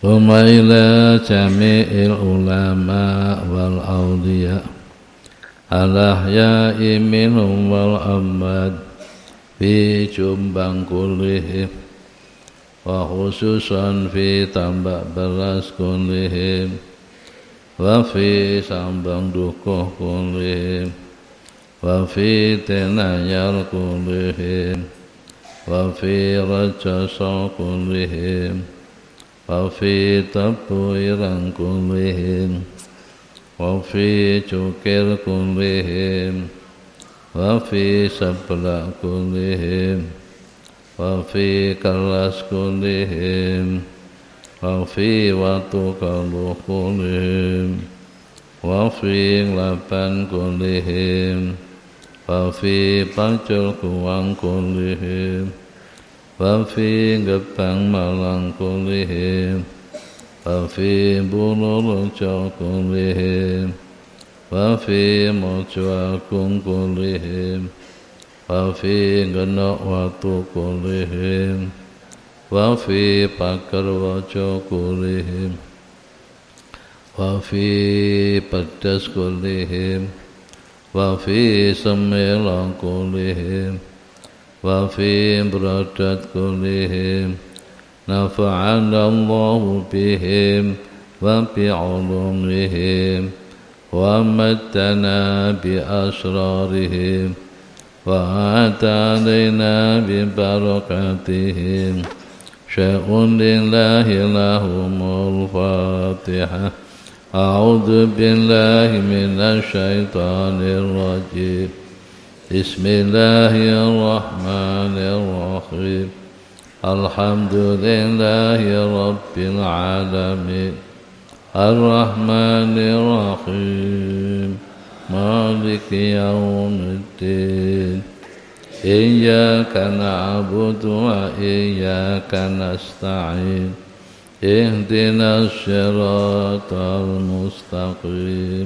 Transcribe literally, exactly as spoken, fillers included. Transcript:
ثم إلى جميع العلماء والأولياء الأحياء منهم والأموات في Jombang كلهم وخصوصا في Tambak Beras كلهم وفي Sambang Dukuh كلهم وفي Tenayar كلهم وفي Rajasa كلهم وفي Tebuirang كلهم وفي Cukir كلهم وفي Seblak كلهم وفي Kelas كلهم وفي Watu Kaluh كلهم وفي Lapan كلهم وفي Pacul Kuang كلهم وفي Gebang Malang كلهم وفي Purworejo كلهم وفي Mojo Agung كلهم وفي Genok Watu كلهم وفي Pagerwajo كلهم وفي Pedes كلهم وفي Semelang كلهم وفي Brodat كلهم نفعنا الله بهم وبعلومهم ومدنا بأسرارهم وآتانا ببركاتهم شيء لله لهم الفاتحة أعوذ بالله من الشيطان الرجيم بسم الله الرحمن الرحيم الحمد لله رب العالمين الرحمن الرحيم مالك يوم الدين إياك نعبد وإياك نستعين اهدنا الصراط المستقيم